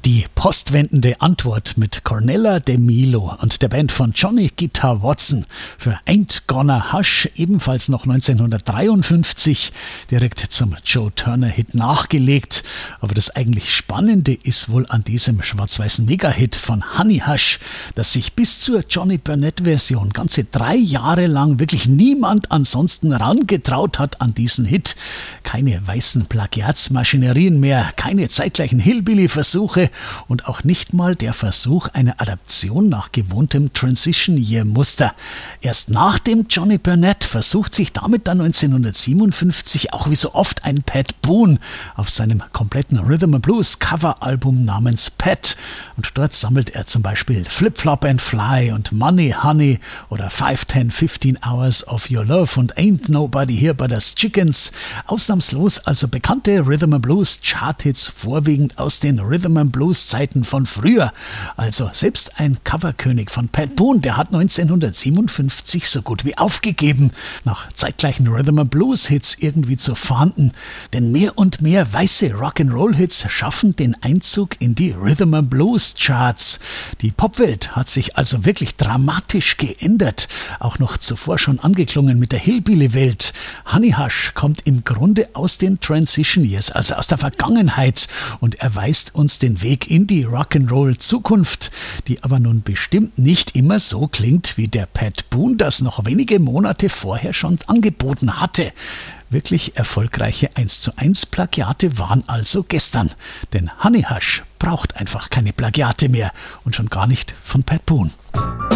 Die postwendende Antwort mit Cornella de Milo und der Band von Johnny Guitar Watson für Ain't Gonna Hush, ebenfalls noch 1953, direkt zum Joe Turner-Hit nachgelegt. Aber das eigentlich Spannende ist wohl an diesem schwarz-weißen Mega-Hit von Honey Hush, dass sich bis zur Johnny Burnett-Version ganze 3 Jahre lang wirklich niemand ansonsten rangetraut hat an diesen Hit. Keine weißen Plagiatsmaschinerien mehr, keine zeitgleichen Hillbilly-Versuche und auch nicht mal der Versuch einer Adaption nach gewohntem Transition-Year-Muster. Erst nach dem Johnny Burnett versucht sich damit dann 1957 auch wie so oft ein Pat Boone auf seinem kompletten Rhythm & Blues Coveralbum namens Pat. Und dort sammelt er zum Beispiel Flip Flop and Fly und Money Honey oder 5, 10, 15 Hours of Your Love und Ain't Nobody Here But Us Chickens. Ausnahmslos also bekannte Rhythm & Blues Chart-Hits, vorwiegend aus den Rhythm & Blues-Zeiten von früher. Also selbst ein Coverkönig von Pat Boone, der hat 1957 so gut wie aufgegeben, nach zeitgleichen Rhythm & Blues-Hits irgendwie zu fahnden. Denn mehr und mehr weiße Rock'n'Roll-Hits schaffen den Einzug in die Rhythm & Blues-Charts. Die Popwelt hat sich also wirklich dramatisch geändert, auch noch zuvor schon angeklungen mit der Hillbilly-Welt. Honey Hush kommt im Grunde aus den Transition Years, also aus der Vergangenheit, und erweist uns den Weg in die Rock'n'Roll-Zukunft, die aber nun bestimmt nicht immer so klingt, wie der Pat Boone das noch wenige Monate vorher schon angeboten hatte. Wirklich erfolgreiche 1:1 Plagiate waren also gestern, denn Honey Hush braucht einfach keine Plagiate mehr und schon gar nicht von Pat Boone.